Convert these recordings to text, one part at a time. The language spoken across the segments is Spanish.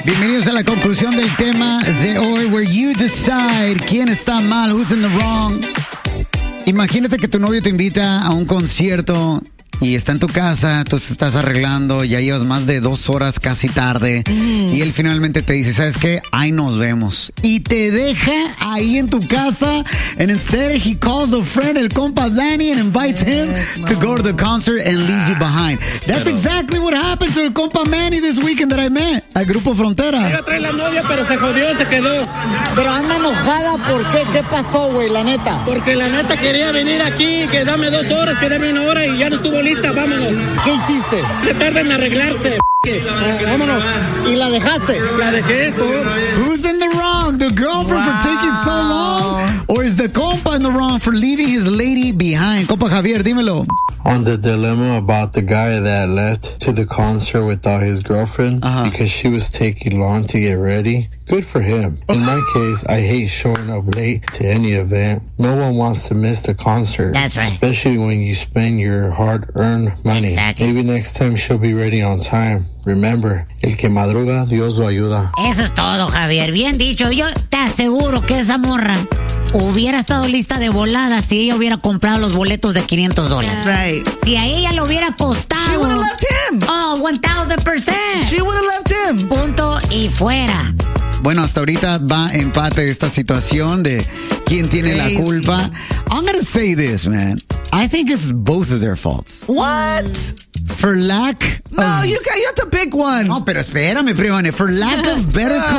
Bienvenidos a la conclusión del tema de hoy, where you decide quién está mal, who's in the wrong. Imagínate que tu novio te invita a un concierto y está en tu casa, tú te estás arreglando, ya llevas más de 2 horas casi tarde y él finalmente te dice, ¿sabes qué? Ahí nos vemos. Y te deja ahí en tu casa, and instead he calls a friend, el compa Danny, and invites him to go to the concert and leaves you behind. That's exactly what happened to el compa Manny this weekend that I met at Grupo Frontera. Iba a traer la novia, pero se jodió, se quedó. Pero anda enojada, ¿por qué? ¿Qué pasó, güey, la neta? Porque la neta quería venir aquí, que dame 2 horas, que dame 1 hora y ya no estuvo lista, vámonos. ¿Qué hiciste? Se tarda en arreglarse, vámonos. ¿Y la dejaste? La dejé, Who's in the wrong? The girlfriend for taking so long? Or is the compa in the wrong for leaving his lady behind? Compa Javier, dímelo. On the dilemma about the guy that left to the concert without his girlfriend because she was taking long to get ready. Good for him. In my case, I hate showing up late to any event. No one wants to miss the concert. That's right. Especially when you spend your hard-earned money. Exactly. Maybe next time she'll be ready on time. Remember, el que madruga, Dios lo ayuda. Eso es todo, Javier. Bien dicho. Yo te aseguro que esa morra hubiera estado lista de volada si ella hubiera comprado los boletos de $500. Right. Si a ella le hubiera costado... She would have left him. Oh, 1000%. She would have left him. Punto y fuera. Bueno, hasta ahorita va empate esta situación de quién tiene la culpa. I'm gonna say this, man. I think it's both of their faults. What? For lack No, of... you have to pick one. No, pero espérame, primo. For lack of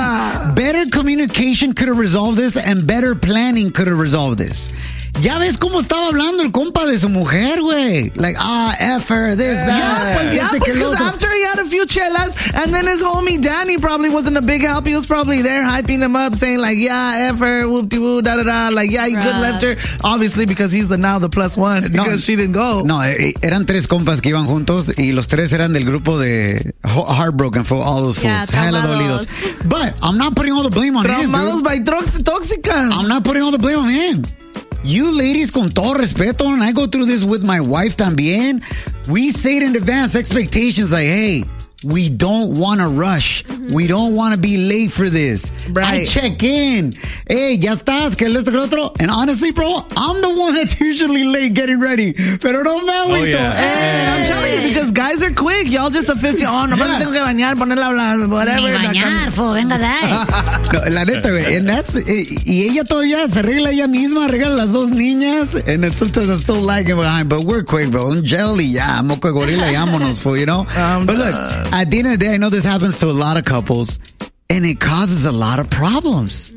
better communication could have resolved this, and better planning could have resolved this. Ya ves cómo estaba hablando el compa de su mujer, güey. Like, F her, this, that. Yeah, because after he had a few chelas, and then his homie Danny probably wasn't a big help. He was probably there hyping him up, saying like, yeah, F her, whoop-de-woo, da-da-da. Like, yeah, you could have left her. Obviously, because he's now the plus one, because she didn't go. No, eran 3 compas que iban juntos y los 3 eran del grupo de Heartbroken for all those fools. Hella dolidos. But I'm not putting all the blame on him, Traumados by tóxicas. I'm not putting all the blame on him. You ladies, con todo respeto, and I go through this with my wife también, we say it in advance, expectations like, hey, we don't want to rush. We don't want to be late for this. Right. I check in. Hey, ya estás, que esto, que lo otro. And honestly, bro, I'm the one that's usually late getting ready. Pero no me agüito. I'm telling you, because guys are quick. Y'all just a 50. Oh, no me tengo que bañar, ponerla, whatever. Ni bañar, venga de ahí. No, la neta, güey. And that's, y ella todavía se arregla ella misma, arregla las 2 niñas. And then sometimes I'm still lagging behind. But we're quick, bro. Un jelly, ya. Moco de gorila, vámonos, fool, you know? But look, at the end of the day, I know this happens to a lot of couples, and it causes a lot of problems.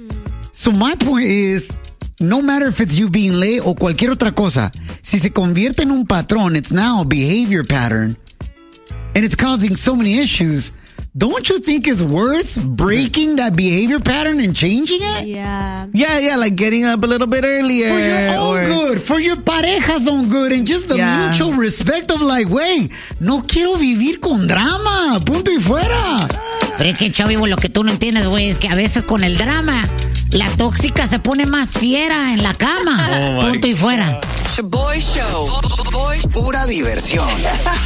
So my point is, no matter if it's you being late o cualquier otra cosa, si se convierte en un patrón, it's now a behavior pattern, and it's causing so many issues, don't you think it's worth breaking that behavior pattern and changing it? Yeah, like getting up a little bit earlier. For your own good, for your pareja's own good, and just the mutual respect of like, wey, no quiero vivir con drama, punto y fuera. Pero es que, Chavivo, lo que tú no entiendes, güey, es que a veces con el drama, la tóxica se pone más fiera en la cama. Punto y fuera. Boy Show. Pura diversión.